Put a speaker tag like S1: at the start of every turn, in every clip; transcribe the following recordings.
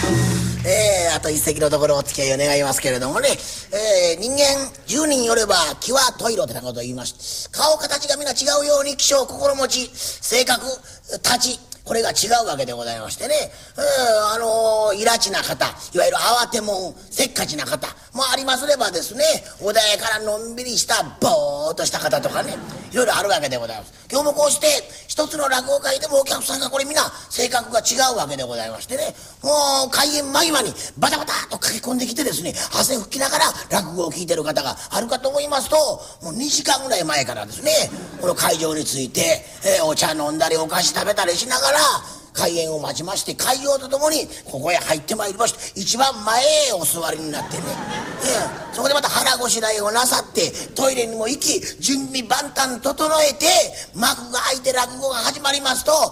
S1: あと一席のところお付き合いを願いますけれどもね、人間10人よれば気は十色ってなことを言いまして、顔形が皆違うように気性心持ち性格立ちこれが違うわけでございましてね、いらちな方いわゆる慌てもんせっかちな方もありますればですね、穏やかなのんびりしたぼーっとした方とかね、いろいろあるわけでございます。今日もこうして一つの落語会でもお客さんがこれ皆性格が違うわけでございましてね、もう開演間際にバタバタと駆け込んできてですね、汗拭きながら落語を聞いてる方があるかと思いますと、もう2時間ぐらい前からですね、この会場に着いて、お茶飲んだりお菓子食べたりしながら開演を待ちまして、会場とともにここへ入ってまいりまして、一番前へお座りになってね、そこでまた腹ごしらえをなさってトイレにも行き準備万端整えて幕が開いて落語が始まりますと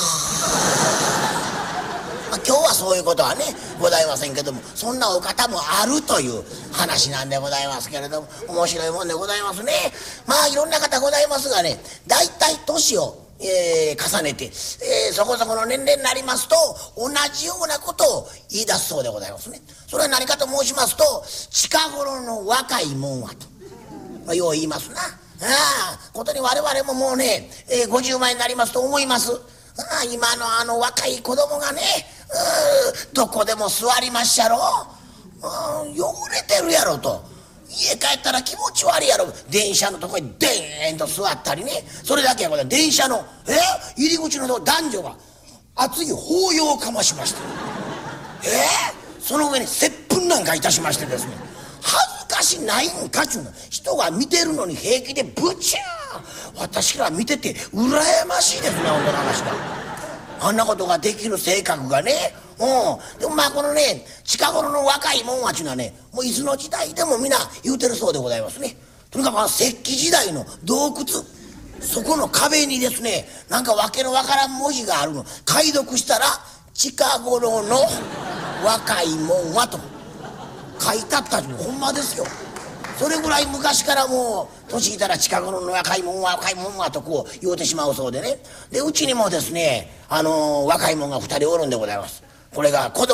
S1: 今日はそういうことはねございませんけども、そんなお方もあるという話なんでございますけれども、面白いもんでございますね。まあいろんな方ございますがね、大体年を重ねて、そこそこの年齢になりますと同じようなことを言い出すそうでございますね。それは何かと申しますと、近頃の若いもんはと、よう言いますな。ことに我々ももうね、50前になりますと思います。今の若い子供がね、どこでも座りまっしゃろ、汚れてるやろと、家帰ったら気持ち悪いやろ、電車のとこにデーンと座ったりね、それだけやこれ電車の入り口のとこ男女が熱い抱擁をかましました。その上に接吻なんかいたしましてですね、恥ずかしないんかちゅうの、人が見てるのに平気でブチャー、私ら見てて羨ましいですね、本当の話が。あんなことができる性格がね。でもまあこのね近頃の若いもんはちゅうのはね、もういつの時代でも皆言うてるそうでございますね。とにかく石器時代の洞窟、そこの壁にですね、なんかわけのわからん文字があるの、解読したら近頃の若いもんはと書いてあったの、ほんまですよ。それぐらい昔からもう年いたら近頃の若いもんは若いもんはとこう言うてしまうそうでね。でうちにもですね若いもんが2人おるんでございます。これが子供